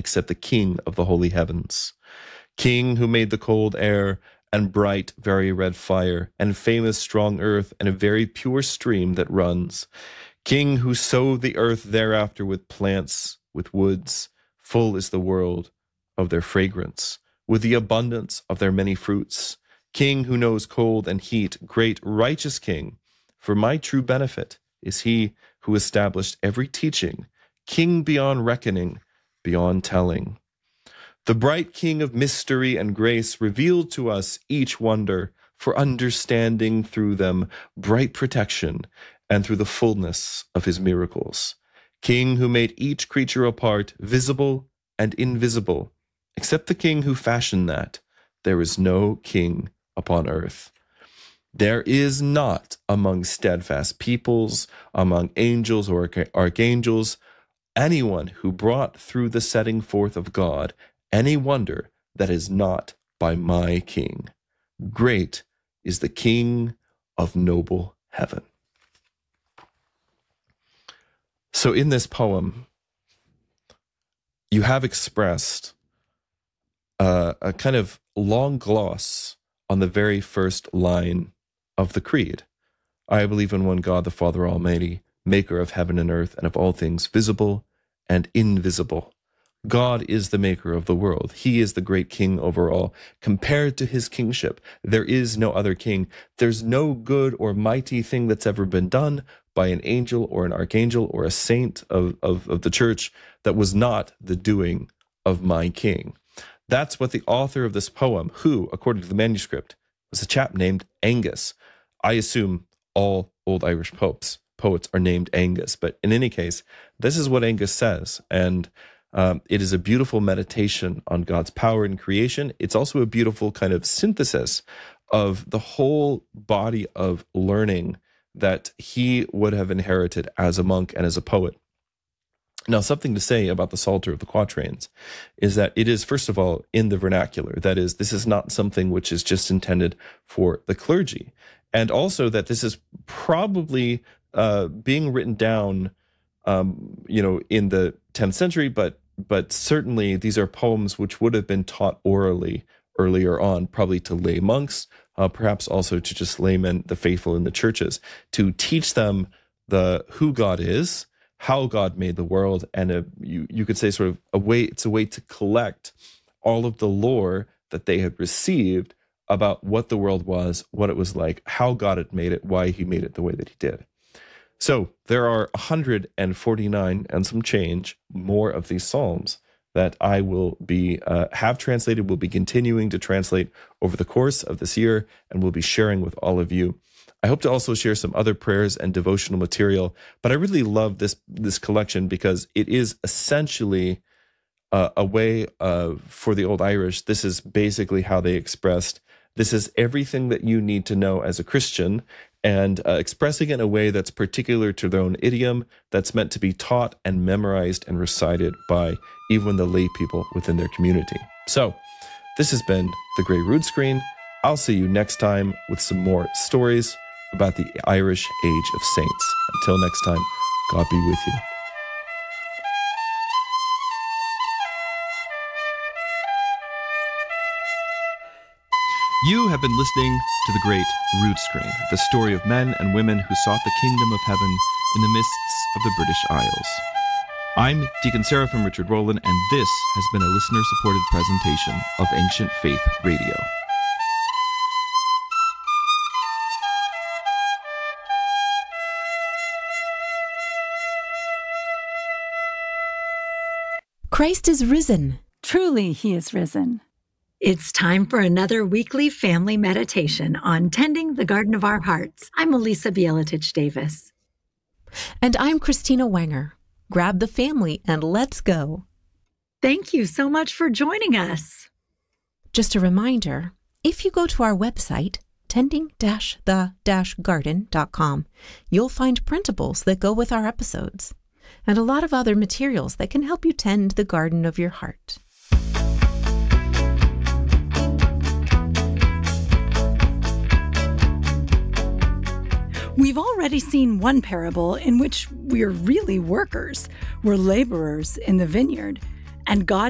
except the King of the holy heavens. King who made the cold air and bright, very red fire, and famous strong earth, and a very pure stream that runs. King who sowed the earth thereafter with plants, with woods, full is the world of their fragrance, with the abundance of their many fruits. King who knows cold and heat, great righteous King, for my true benefit is he who established every teaching, King beyond reckoning, beyond telling. The bright King of mystery and grace revealed to us each wonder, for understanding through them bright protection, and through the fullness of his miracles. King who made each creature apart, visible and invisible, except the King who fashioned that, there is no king upon earth. There is not among steadfast peoples, among angels or archangels, anyone who brought through the setting forth of God any wonder that is not by my King. Great is the King of noble heaven. So in this poem, you have expressed a kind of long gloss on the very first line of the creed. I believe in one God, the Father Almighty, maker of heaven and earth and of all things visible and invisible. God is the maker of the world. He is the great king over all. Compared to his kingship, there is no other king. There's no good or mighty thing that's ever been done by an angel or an archangel or a saint of the church that was not the doing of my king. That's what the author of this poem, who, according to the manuscript, was a chap named Angus. I assume all old Irish poets are named Angus, but in any case, this is what Angus says, and it is a beautiful meditation on God's power in creation. It's also a beautiful kind of synthesis of the whole body of learning that he would have inherited as a monk and as a poet. Now, something to say about the Psalter of the Quatrains is that it is, first of all, in the vernacular. That is, this is not something which is just intended for the clergy. And also that this is probably being written down, in the 10th century, but certainly these are poems which would have been taught orally earlier on, probably to lay monks, perhaps also to just laymen, the faithful in the churches, to teach them who God is, how God made the world, and you could say sort of it's a way to collect all of the lore that they had received about what the world was, what it was like, how God had made it, why he made it the way that he did. So there are 149 and some change more of these psalms that I will be have translated, will be continuing to translate over the course of this year, and will be sharing with all of you. I hope to also share some other prayers and devotional material, but I really love this collection because it is essentially a way for the Old Irish. This is basically how they expressed, this is everything that you need to know as a Christian, and expressing it in a way that's particular to their own idiom, that's meant to be taught and memorized and recited by even the lay people within their community. So this has been The Grey Rood Screen. I'll see you next time with some more stories about the Irish Age of Saints. Until next time, God be with you. You have been listening to The Great Rood Screen, the story of men and women who sought the kingdom of heaven in the mists of the British Isles. I'm Deacon Seraphim Richard Rowland, and this has been a listener-supported presentation of Ancient Faith Radio. Christ is risen. Truly, he is risen. It's time for another weekly family meditation on tending the garden of our hearts. I'm Elisa Bielatich Davis. And I'm Christina Wenger. Grab the family and let's go. Thank you so much for joining us. Just a reminder, if you go to our website, tending-the-garden.com, you'll find printables that go with our episodes, and a lot of other materials that can help you tend the garden of your heart. We've already seen one parable in which we're really workers. We're laborers in the vineyard, and God